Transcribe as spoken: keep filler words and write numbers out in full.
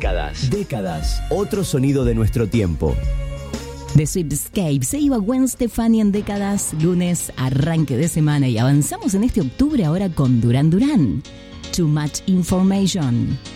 Décadas. Décadas. Otro sonido de nuestro tiempo. The Sweepscape se iba Gwen Stefani en Décadas, lunes, arranque de semana, y avanzamos en este octubre ahora con Duran Duran. Too Much Information.